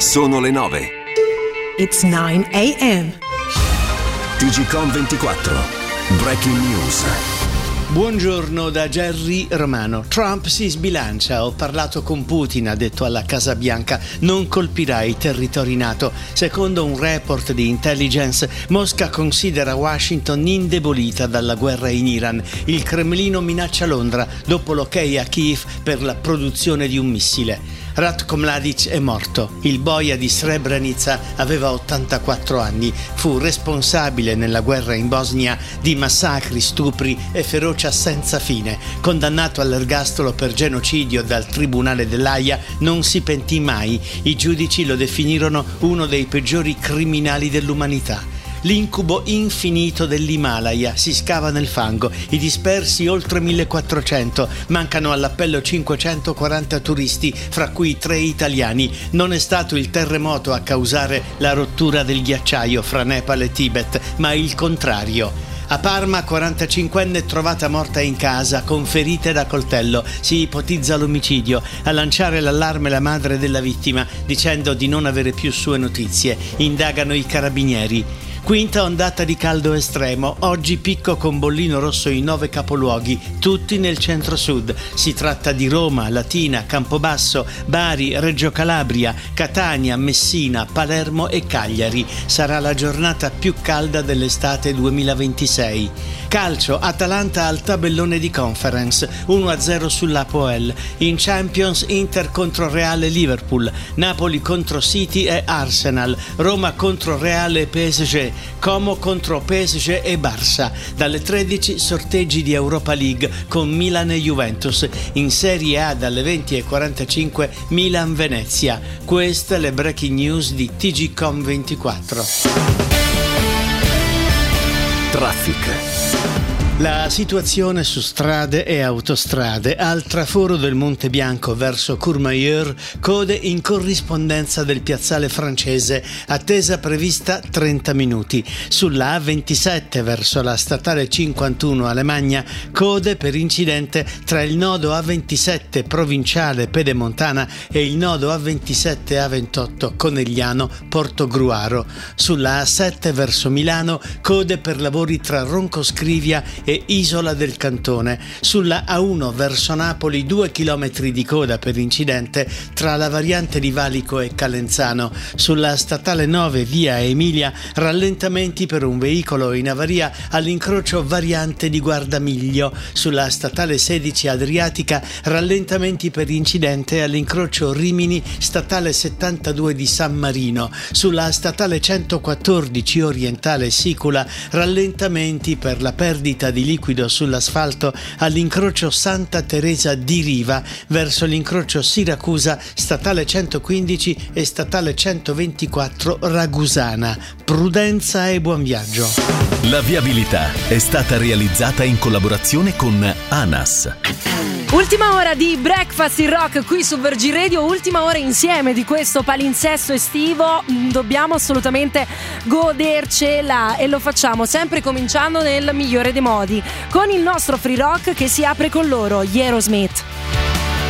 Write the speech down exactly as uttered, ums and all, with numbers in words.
Sono le nove. It's nine a.m. T G Com ventiquattro. Breaking News. Buongiorno da Jerry Romano. Trump si sbilancia. Ho parlato con Putin, ha detto alla Casa Bianca. Non colpirà i territori NATO. Secondo un report di intelligence, Mosca considera Washington indebolita dalla guerra in Iran. Il Cremlino minaccia Londra dopo l'ok a Kiev per la produzione di un missile. Ratko Mladic è morto. Il boia di Srebrenica aveva ottantaquattro anni. Fu responsabile nella guerra in Bosnia di massacri, stupri e ferocia senza fine. Condannato all'ergastolo per genocidio dal Tribunale dell'Aia, non si pentì mai. I giudici lo definirono uno dei peggiori criminali dell'umanità. L'incubo infinito dell'Himalaya si scava nel fango, i dispersi oltre millequattrocento, mancano all'appello cinquecentoquaranta turisti, fra cui tre italiani. Non è stato il terremoto a causare la rottura del ghiacciaio fra Nepal e Tibet, ma il contrario. A Parma, quarantacinquenne trovata morta in casa con ferite da coltello. Si ipotizza l'omicidio. A lanciare l'allarme la madre della vittima, dicendo di non avere più sue notizie. Indagano i carabinieri. Quinta ondata di caldo estremo. Oggi picco con bollino rosso in nove capoluoghi, tutti nel centro-sud. Si tratta di Roma, Latina, Campobasso, Bari, Reggio Calabria, Catania, Messina, Palermo e Cagliari. Sarà la giornata più calda dell'estate duemilaventisei. Calcio, Atalanta al tabellone di Conference, uno a zero sull'Apoel. In Champions, Inter contro Reale e Liverpool, Napoli contro City e Arsenal, Roma contro Reale e P S G, Como contro P S G e Barça. Dalle tredici sorteggi di Europa League con Milan e Juventus. In Serie A dalle venti e quarantacinque Milan-Venezia. Queste le breaking news di T G Com ventiquattro. Traffic. La situazione su strade e autostrade. Al traforo del Monte Bianco verso Courmayeur, code in corrispondenza del piazzale francese, attesa prevista trenta minuti. Sulla A ventisette verso la statale cinquantuno Alemagna, code per incidente tra il nodo A ventisette provinciale Pedemontana e il nodo A ventisette A ventotto Conegliano Portogruaro. Sulla A sette verso Milano, code per lavori tra Roncoscrivia e Isola del Cantone. Sulla A uno verso Napoli, due chilometri di coda per incidente tra la variante di Valico e Calenzano. Sulla statale nove via Emilia, rallentamenti per un veicolo in avaria all'incrocio variante di Guardamiglio. Sulla statale sedici Adriatica, rallentamenti per incidente all'incrocio Rimini statale settantadue di San Marino. Sulla statale centoquattordici orientale Sicula, rallentamenti per la perdita di liquido sull'asfalto all'incrocio Santa Teresa di Riva verso l'incrocio Siracusa statale centoquindici e statale centoventiquattro Ragusana. Prudenza e buon viaggio. La viabilità è stata realizzata in collaborazione con ANAS. Ultima ora di Breakfast in Rock qui su Virgin Radio, ultima ora insieme di questo palinsesto estivo. Dobbiamo assolutamente godercela e lo facciamo sempre cominciando nel migliore dei modi, con il nostro free rock che si apre con loro, gli Aerosmith.